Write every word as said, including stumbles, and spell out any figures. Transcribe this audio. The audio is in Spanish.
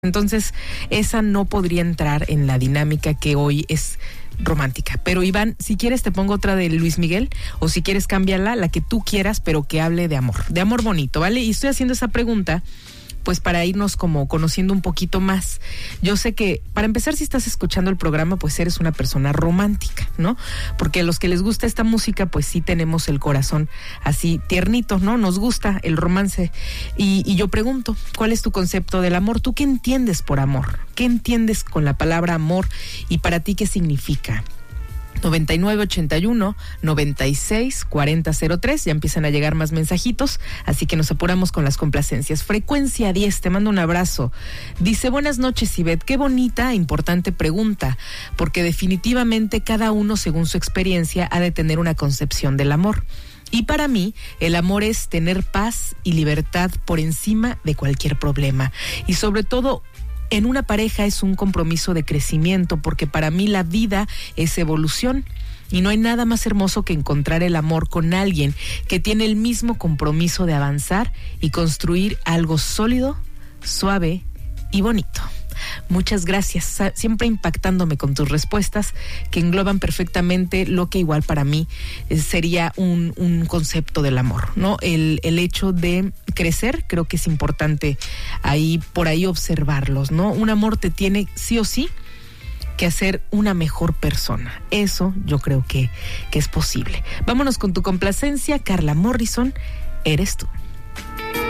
Entonces, esa no podría entrar en la dinámica que hoy es romántica. Pero Iván, si quieres te pongo otra de Luis Miguel, o si quieres cámbiala, la que tú quieras, pero que hable de amor, de amor bonito, ¿vale? Y estoy haciendo esa pregunta pues para irnos como conociendo un poquito más. Yo sé que, para empezar, si estás escuchando el programa, pues eres una persona romántica, ¿no? Porque a los que les gusta esta música, pues sí tenemos el corazón así tiernito, ¿no? Nos gusta el romance. Y, y yo pregunto, ¿cuál es tu concepto del amor? ¿Tú qué entiendes por amor? ¿Qué entiendes con la palabra amor? Y para ti, ¿qué significa? noventa y nueve ochenta y uno noventa y seis cuarenta cero tres, ya empiezan a llegar más mensajitos, así que nos apuramos con las complacencias. Frecuencia diez, te mando un abrazo. Dice, buenas noches, Ivette, qué bonita e importante pregunta, porque definitivamente cada uno, según su experiencia, ha de tener una concepción del amor. Y para mí, el amor es tener paz y libertad por encima de cualquier problema. Y sobre todo, en una pareja es un compromiso de crecimiento, porque para mí la vida es evolución. Y no hay nada más hermoso que encontrar el amor con alguien que tiene el mismo compromiso de avanzar y construir algo sólido, suave y bonito. Muchas gracias, siempre impactándome con tus respuestas que engloban perfectamente lo que igual para mí sería un, un concepto del amor, ¿no? El, el hecho de crecer, creo que es importante ahí, por ahí observarlos, ¿no? Un amor te tiene sí o sí que hacer una mejor persona. Eso yo creo que, que es posible. Vámonos con tu complacencia, Carla Morrison, Eres Tú.